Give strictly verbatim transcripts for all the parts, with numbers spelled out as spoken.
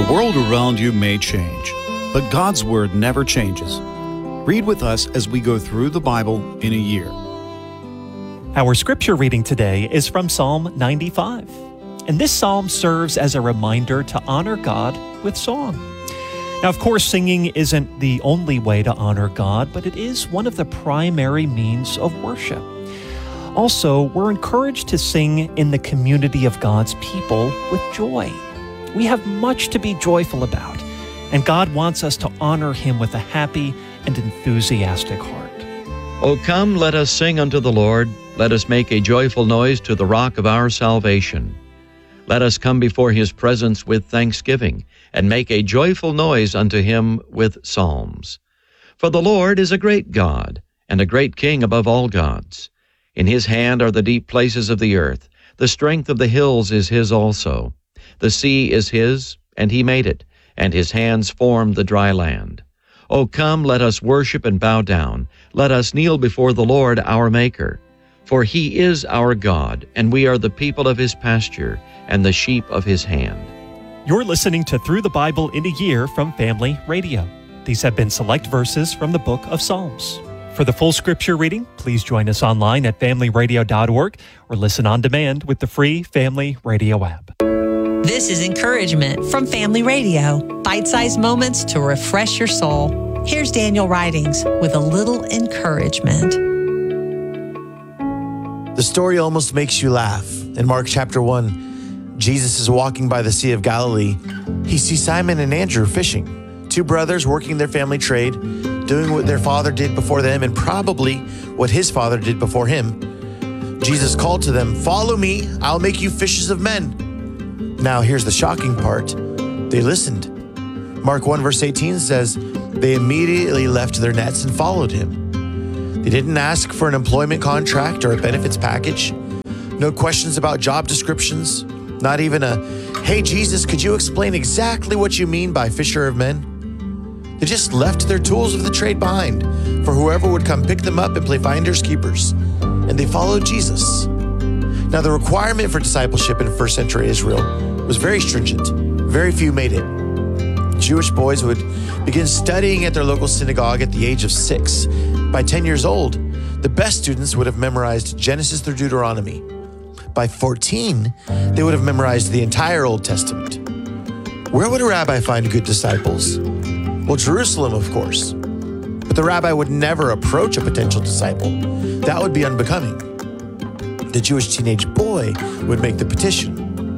world around you may change, but God's Word never changes. Read with us as we go through the Bible in a year. Our scripture reading today is from Psalm ninety-five, and this psalm serves as a reminder to honor God with song. Now, of course, singing isn't the only way to honor God, but it is one of the primary means of worship. Also, we're encouraged to sing in the community of God's people with joy. We have much to be joyful about, and God wants us to honor Him with a happy and enthusiastic heart. O come, let us sing unto the Lord. Let us make a joyful noise to the rock of our salvation. Let us come before His presence with thanksgiving, and make a joyful noise unto Him with psalms. For the Lord is a great God, and a great King above all gods. In His hand are the deep places of the earth. The strength of the hills is His also. The sea is His, and He made it, and His hands formed the dry land. O come, let us worship and bow down. Let us kneel before the Lord our Maker. For He is our God, and we are the people of His pasture, and the sheep of His hand. You're listening to Through the Bible in a Year from Family Radio. These have been select verses from the book of Psalms. For the full scripture reading, please join us online at family radio dot org or listen on demand with the free Family Radio app. This is encouragement from Family Radio. Bite-sized moments to refresh your soul. Here's Daniel Ridings with a little encouragement. The story almost makes you laugh. In Mark chapter one, Jesus is walking by the Sea of Galilee. He sees Simon and Andrew fishing, two brothers working their family trade, doing what their father did before them and probably what his father did before him. Jesus called to them, "Follow me, I'll make you fishers of men." Now here's the shocking part. They listened. Mark one verse eighteen says, they immediately left their nets and followed him. They didn't ask for an employment contract or a benefits package. No questions about job descriptions. Not even a, "Hey Jesus, could you explain exactly what you mean by fisher of men?" They just left their tools of the trade behind for whoever would come pick them up and play finders keepers. And they followed Jesus. Now, the requirement for discipleship in first century Israel was very stringent. Very few made it. Jewish boys would begin studying at their local synagogue at the age of six. By ten years old, the best students would have memorized Genesis through Deuteronomy. By fourteen, they would have memorized the entire Old Testament. Where would a rabbi find good disciples? Well, Jerusalem, of course. But the rabbi would never approach a potential disciple. That would be unbecoming. The Jewish teenage boy would make the petition.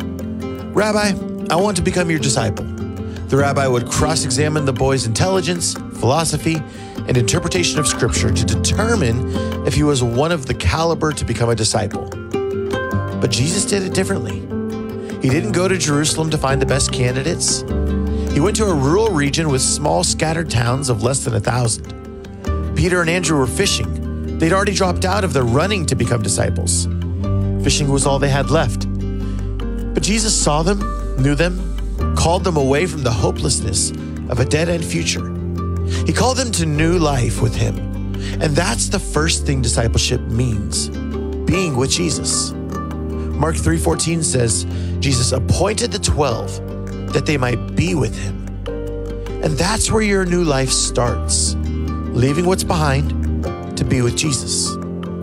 "Rabbi, I want to become your disciple." The rabbi would cross-examine the boy's intelligence, philosophy, and interpretation of Scripture to determine if he was one of the caliber to become a disciple. But Jesus did it differently. He didn't go to Jerusalem to find the best candidates. He went to a rural region with small scattered towns of less than a thousand. Peter and Andrew were fishing. They'd already dropped out of their running to become disciples. Fishing was all they had left. But Jesus saw them, knew them, called them away from the hopelessness of a dead-end future. He called them to new life with Him. And that's the first thing discipleship means, being with Jesus. Mark three fourteen says, Jesus appointed the twelve that they might be with Him. And that's where your new life starts, leaving what's behind to be with Jesus.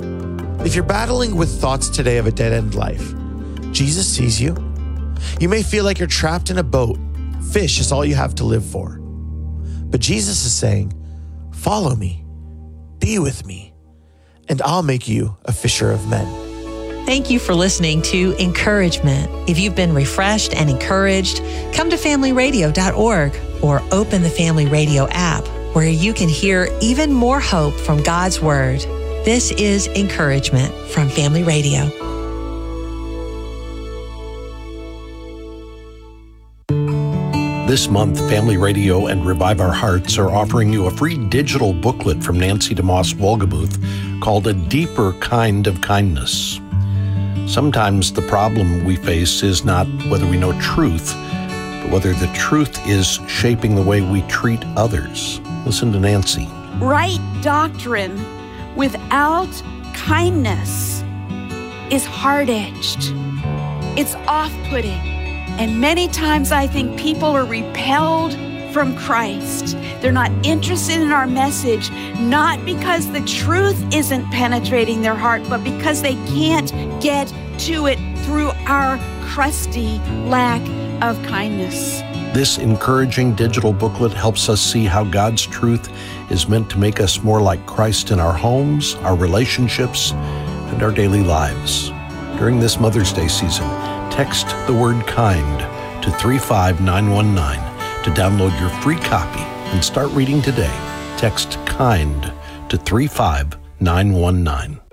If you're battling with thoughts today of a dead-end life, Jesus sees you. You may feel like you're trapped in a boat. Fish is all you have to live for. But Jesus is saying, follow me, be with me, and I'll make you a fisher of men. Thank you for listening to Encouragement. If you've been refreshed and encouraged, come to family radio dot org or open the Family Radio app where you can hear even more hope from God's Word. This is Encouragement from Family Radio. This month, Family Radio and Revive Our Hearts are offering you a free digital booklet from Nancy DeMoss Wolgemuth called A Deeper Kind of Kindness. Sometimes the problem we face is not whether we know truth, but whether the truth is shaping the way we treat others. Listen to Nancy. Right doctrine without kindness is hard-edged. It's off-putting. And many times I think people are repelled from Christ. They're not interested in our message, not because the truth isn't penetrating their heart, but because they can't get to it through our crusty lack of kindness. This encouraging digital booklet helps us see how God's truth is meant to make us more like Christ in our homes, our relationships, and our daily lives. During this Mother's Day season, text the word kind to three five nine one nine to download your free copy and start reading today. Text KIND to three five nine one nine.